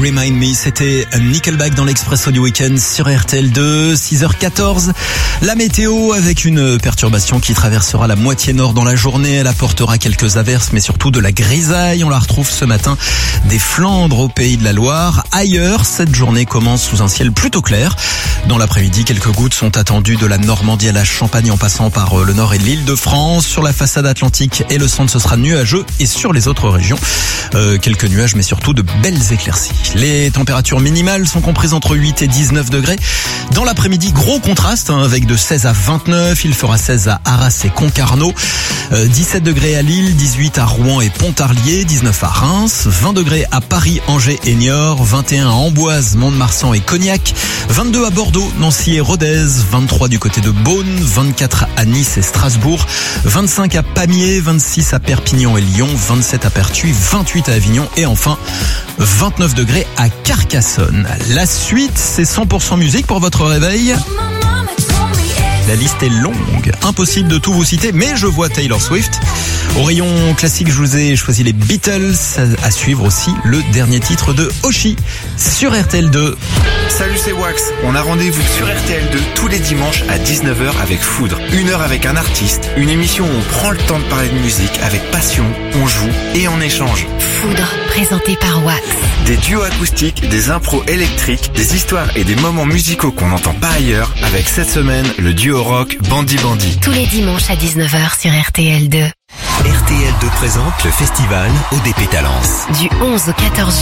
Remind Me, c'était Nickelback dans l'Expresso du Week-end sur RTL2, 6h14. La météo avec une perturbation qui traversera la moitié nord dans la journée. Elle apportera quelques averses mais surtout de la grisaille. On la retrouve ce matin des Flandres au Pays de la Loire. Ailleurs, cette journée commence sous un ciel plutôt clair. Dans l'après-midi, quelques gouttes sont attendues de la Normandie à la Champagne en passant par le nord et l'Île-de-France. Sur la façade atlantique et le centre, ce sera nuageux et sur les autres régions, quelques nuages mais surtout de belles éclaircies. Les températures minimales sont comprises entre 8 et 19 degrés. Dans l'après-midi, gros contraste avec de 16 à 29. Il fera 16 à Arras et Concarneau, 17 degrés à Lille, 18 à Rouen et Pontarlier, 19 à Reims, 20 degrés à Paris, Angers et Niort, 21 à Amboise, Mont-de-Marsan et Cognac, 22 à Bordeaux, Nancy et Rodez, 23 du côté de Beaune, 24 à Nice et Strasbourg, 25 à Pamiers, 26 à Perpignan et Lyon, 27 à Pertuis, 28 à Avignon et enfin 29 degrés à Carcassonne. La suite, c'est 100% musique pour votre réveil. La liste est longue, impossible de tout vous citer, mais je vois Taylor Swift. Au rayon classique, je vous ai choisi les Beatles. À suivre aussi le dernier titre de Oshi sur RTL2. Salut, c'est Wax. On a rendez-vous sur RTL2 tous les dimanches à 19h avec Foudre. 1 heure avec un artiste, une émission où on prend le temps de parler de musique avec passion, on joue et on échange. Foudre, présenté par Wax. Des duos acoustiques, des impros électriques, des histoires et des moments musicaux qu'on n'entend pas ailleurs avec cette semaine le duo rock Bandi Bandi. Tous les dimanches à 19h sur RTL2. RTL2 présente le festival ODP Talence. Du 11 au 14